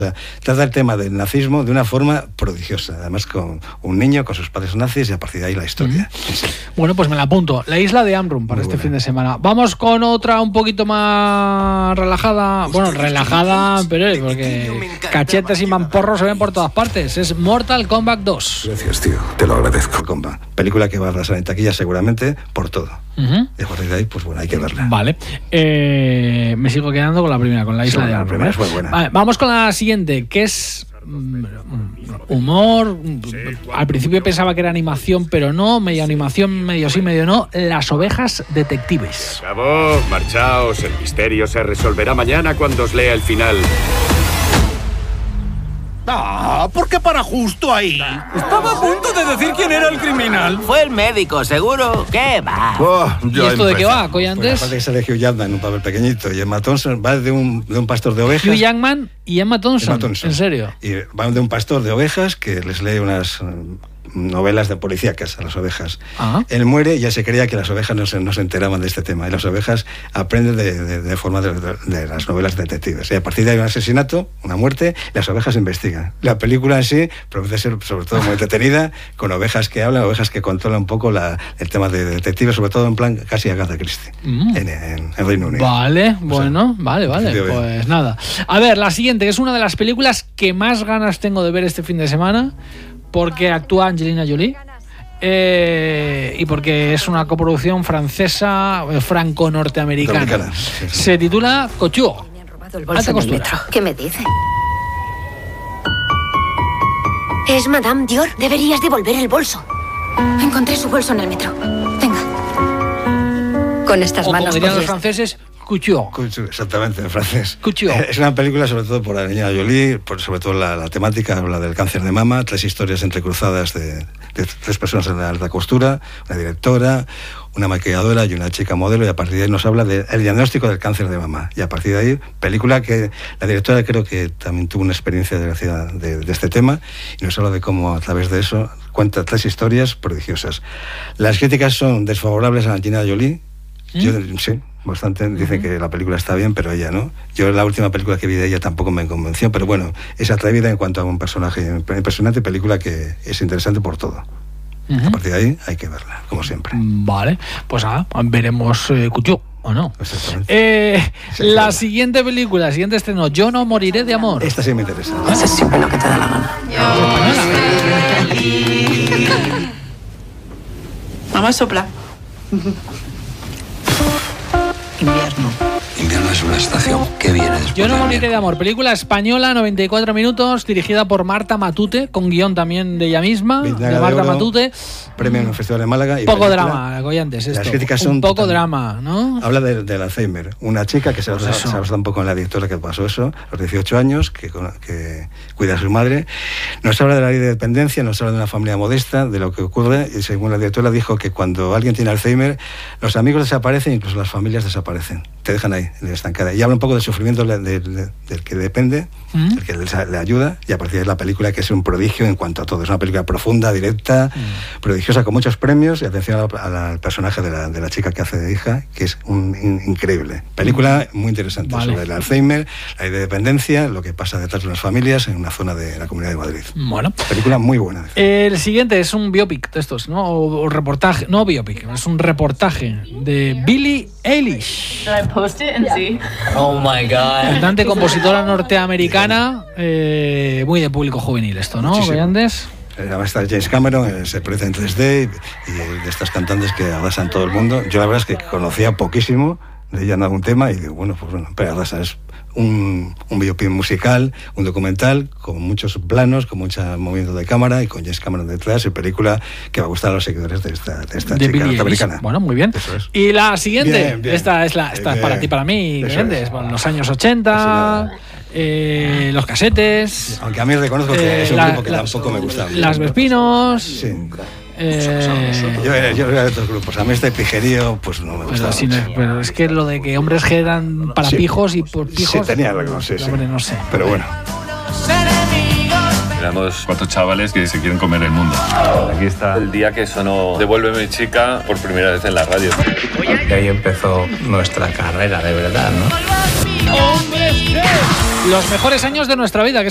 Trata el tema del nazismo de una forma prodigiosa, además con un niño, con sus padres nazis, y a partir de ahí la historia. Sí. Bueno, pues me la apunto. La isla de Amrum para este fin de semana. Vamos con otra un poquito más relajada. Bueno, relajada, pero porque cachetes y mamporros se ven por todas partes. Es Mortal Kombat 2. Gracias, tío. Te lo agradezco. Kombat. Película que va a arrasar en taquilla seguramente por todo. Y a partir de ahí, pues bueno, hay que verla. Vale. Me sigo quedando con la primera, con la isla de Amrum. La primera es muy buena. Vale, vamos con la siguiente, que es humor. Al principio pensaba que era animación, pero no. Medio animación, medio sí, medio no. Las ovejas detectives. Bravo, marchaos. El misterio se resolverá mañana cuando os lea el final. ¿Por qué para justo ahí? Estaba a punto de decir quién era el criminal. Fue el médico, seguro. ¿Qué va? ¿Y esto de qué va, Collantes? Pues aparte que sale Hugh Jackman en un papel pequeñito y Emma Thompson va de un pastor de ovejas. Hugh Jackman y Emma Thompson. ¿En serio? Y van de un pastor de ovejas que les lee unas novelas de policíacas a las ovejas. Él muere y ya se creía que las ovejas no se enteraban de este tema, y las ovejas aprenden de forma de las novelas detectives, y a partir de ahí hay un asesinato, una muerte, y las ovejas investigan. La película en sí promete ser sobre todo muy entretenida, con ovejas que hablan, ovejas que controlan un poco el tema de detectives, sobre todo en plan casi Agatha Christie en Reino Unido. Vale, bueno, vale, pues nada. A ver, la siguiente, que es una de las películas que más ganas tengo de ver este fin de semana, porque actúa Angelina Jolie y porque es una coproducción francesa, franco-norteamericana. Sí. Se titula Couture. Me han robado el bolso en el metro. ¿Qué me dice? Es Madame Dior. Deberías devolver el bolso. Encontré su bolso en el metro. Venga. Con estas manos. Como dirían los franceses, Couture. Exactamente, en francés. Couture. Es una película sobre todo por Angelina Jolie, sobre todo la temática, habla del cáncer de mama, 3 historias entrecruzadas de 3 personas en la alta costura, una directora, una maquilladora y una chica modelo, y a partir de ahí nos habla del diagnóstico del cáncer de mama. Y a partir de ahí, película que la directora creo que también tuvo una experiencia desgraciada de este tema, y nos habla de cómo a través de eso cuenta 3 historias prodigiosas. Las críticas son desfavorables a Angelina Jolie. Yo sí, bastante. Dicen que la película está bien, pero ella no. Yo la última película que vi de ella tampoco me convenció, pero bueno, es atrevida en cuanto a un personaje impresionante, película que es interesante por todo. A partir de ahí hay que verla, como siempre. Vale, pues nada, veremos Couture, ¿o no? Exactamente. La siguiente película, el siguiente estreno, Yo no moriré de amor. Esta sí me interesa. Haces siempre lo que te da la gana. Mamá, sopla. Invierno es una estación que viene después. Yo no moriré de amor, película española, 94 minutos, dirigida por Marta Matute, con guión también de ella misma, de Marta Matute. Premio en el Festival de Málaga. Y poco drama, Collantes, esto. Las críticas son un poco drama, ¿no? Habla del Alzheimer. Una chica que se basa un poco en la directora que pasó eso, a los 18 años, que cuida a su madre. Nos habla de la ley de dependencia, nos habla de una familia modesta, de lo que ocurre, y según la directora dijo que cuando alguien tiene Alzheimer, los amigos desaparecen, incluso las familias desaparecen. Te dejan ahí, estancada. Y habla un poco del sufrimiento del que depende, el que le ayuda, y a partir de la película, que es un prodigio en cuanto a todo. Es una película profunda, directa, prodigiosa, con muchos premios, y atención al personaje de la chica que hace de hija, que es increíble. Película muy interesante sobre el Alzheimer, la ley de dependencia, lo que pasa detrás de las familias en una zona de la Comunidad de Madrid. Bueno. Película muy buena. El siguiente es un biopic de estos, ¿no? O reportaje, no biopic, es un reportaje de Billie Eilish. Oh my God. Cantante, compositora norteamericana, muy de público juvenil esto, ¿no? Collantes. Además está James Cameron, se proyecta en 3D y de estas cantantes que arrasan todo el mundo. Yo la verdad es que conocía poquísimo de ella en algún tema y digo, bueno, pero arrasa. Es un biopic musical, un documental con muchos planos, con mucho movimiento de cámara y con James Cameron detrás, y película que va a gustar a los seguidores de esta chica norteamericana. Bueno, muy bien. Y la siguiente, bien. Esta es para ti, para mí, bueno, los años 80, los casetes. Aunque a mí reconozco que es un grupo que tampoco me gusta. Las Vespinos. Sí. Yo era de otros grupos. A mí este pijerío pues no me gustaba. Pero es que lo de que hombres que eran para pijos y por pijos. Sí, tenía algo, sí. Hombre, no sé. Pero bueno. Éramos 4 chavales que se quieren comer el mundo. Aquí está el día que sonó Devuélveme chica por primera vez en la radio. Y ahí empezó nuestra carrera de verdad, ¿no? Los mejores años de nuestra vida.